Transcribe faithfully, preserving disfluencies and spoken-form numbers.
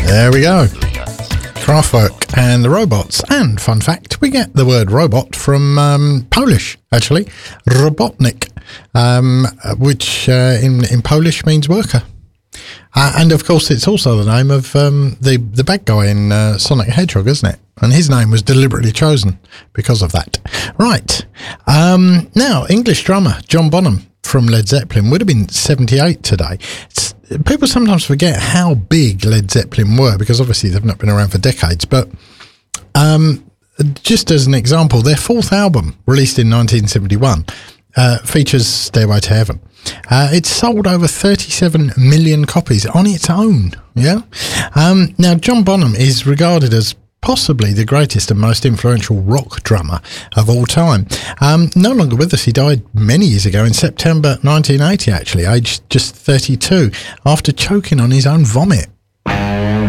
There we go. Kraftwerk and the Robots. And fun fact, we get the word robot from um, Polish, actually, robotnik, um, which uh, in, in Polish means worker. Uh, and of course, it's also the name of um, the, the bad guy in uh, Sonic the Hedgehog, isn't it? And his name was deliberately chosen because of that. Right. Um, now, English drummer John Bonham from Led Zeppelin would have been seventy-eight today. It's, people sometimes forget how big Led Zeppelin were because obviously they've not been around for decades. But um, just as an example, their fourth album, released in nineteen seventy-one, uh, features Stairway to Heaven. Uh, it's sold over thirty-seven million copies on its own. Yeah. Um, now, John Bonham is regarded as possibly the greatest and most influential rock drummer of all time. Um, no longer with us. He died many years ago in September nineteen eighty, actually, aged just thirty-two, after choking on his own vomit.